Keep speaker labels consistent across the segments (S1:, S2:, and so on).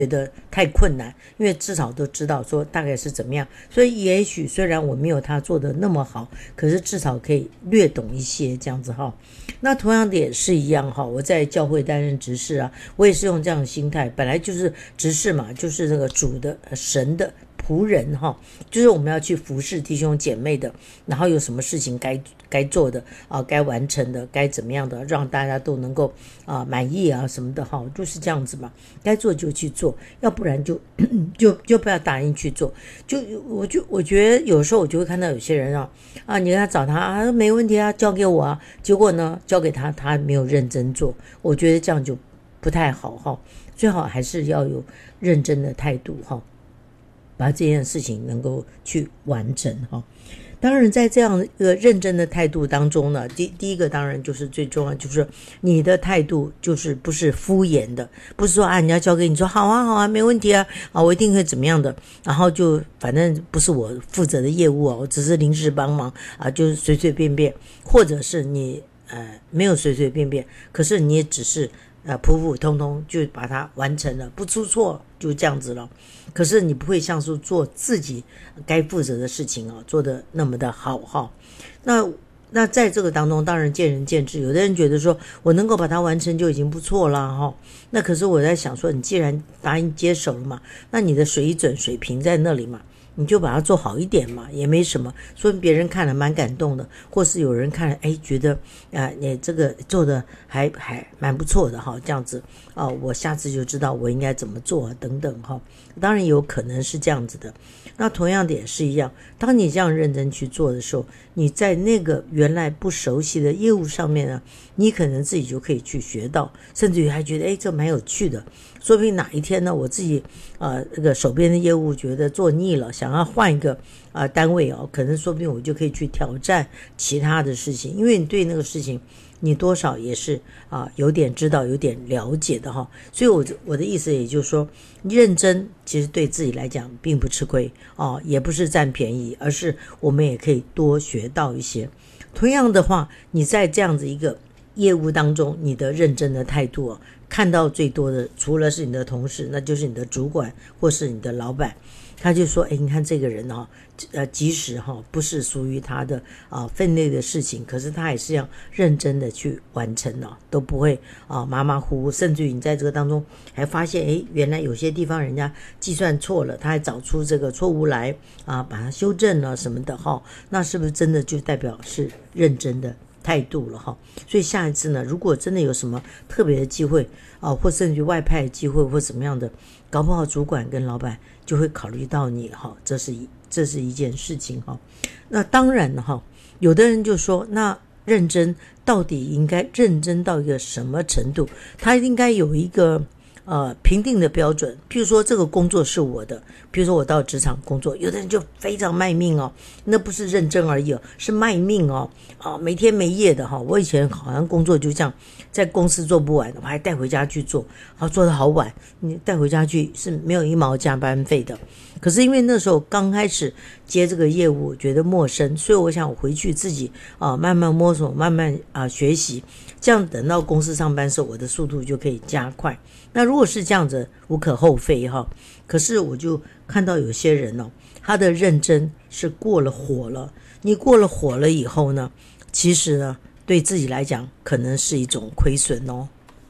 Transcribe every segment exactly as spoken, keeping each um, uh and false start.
S1: 觉得太困难，因为至少都知道说大概是怎么样，所以也许虽然我没有他做的那么好，可是至少可以略懂一些这样子哈。那同样的也是一样哈，我在教会担任执事啊，我也是用这样的心态，本来就是执事嘛，就是那个主的神的仆人哈，就是我们要去服侍弟兄姐妹的，然后有什么事情该该做的啊，该完成的，该怎么样的，让大家都能够啊满意啊什么的哈，就是这样子嘛，该做就去做，要不然就就就不要答应去做。就我就我觉得有时候我就会看到有些人啊啊，你跟他找他啊没问题啊，交给我啊，结果呢交给他他没有认真做，我觉得这样就不太好哈，最好还是要有认真的态度哈。把这件事情能够去完成哈。当然在这样一个认真的态度当中呢，第第一个当然就是最重要，就是你的态度就是不是敷衍的，不是说啊人家交给你说好啊好啊没问题啊啊我一定会怎么样的，然后就反正不是我负责的业务啊，我只是临时帮忙啊，就是随随便便，或者是你呃没有随随便便，可是你也只是呃普普通通就把它完成了，不出错就这样子了。可是你不会像是做自己该负责的事情啊，做得那么的好哈。那那在这个当中，当然见仁见智，有的人觉得说我能够把它完成就已经不错了哈。那可是我在想说，你既然答应接手了嘛，那你的水准水平在那里嘛，你就把它做好一点嘛，也没什么，说明别人看了蛮感动的，或是有人看了哎觉得啊、呃、你这个做的还还蛮不错的哈，这样子啊、呃、我下次就知道我应该怎么做、啊、等等哈。当然有可能是这样子的。那同样的也是一样，当你这样认真去做的时候，你在那个原来不熟悉的业务上面呢，你可能自己就可以去学到，甚至于还觉得哎这蛮有趣的，说不定哪一天呢我自己呃这个手边的业务觉得做腻了，想要换一个啊、呃、单位哦，可能说不定我就可以去挑战其他的事情，因为你对那个事情你多少也是啊、呃、有点知道有点了解的哈。所以我我的意思也就是说，认真其实对自己来讲并不吃亏哦，也不是占便宜，而是我们也可以多学到一些。同样的话，你在这样子一个业务当中，你的认真的态度、哦、看到最多的除了是你的同事，那就是你的主管或是你的老板，他就说哎，你看这个人哦，呃，即使哈、哦、不是属于他的啊、呃、分内的事情，可是他也是要认真的去完成哦，都不会啊、呃、马马虎虎，甚至于你在这个当中还发现哎，原来有些地方人家计算错了，他还找出这个错误来啊，把它修正了什么的哈、哦，那是不是真的就代表是认真的态度了哈？所以下一次呢，如果真的有什么特别的机会啊，或甚至外派的机会或怎么样的，搞不好主管跟老板就会考虑到你哈，这是一这是一件事情哈。那当然哈，有的人就说，那认真到底应该认真到一个什么程度？他应该有一个呃评定的标准，譬如说这个工作是我的，譬如说我到职场工作，有的人就非常卖命哦，那不是认真而已哦，是卖命哦，啊，没天没夜的哈。我以前好像工作就这样，在公司做不完，我还带回家去做，啊，做得好晚，你带回家去是没有一毛加班费的。可是因为那时候刚开始接这个业务，觉得陌生，所以我想我回去自己啊慢慢摸索，慢慢啊学习，这样等到公司上班的时候，我的速度就可以加快。那如果是这样子，无可厚非哈。可是我就看到有些人哦，他的认真是过了火了。你过了火了以后呢，其实呢，对自己来讲可能是一种亏损哦。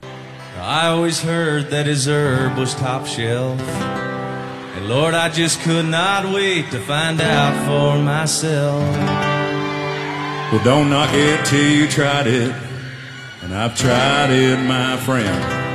S2: I always heard that his herb was top shelf, and Lord, I just could not wait to find out for myself.
S3: Well, don't knock it till you tried it, and I've tried it, my friend.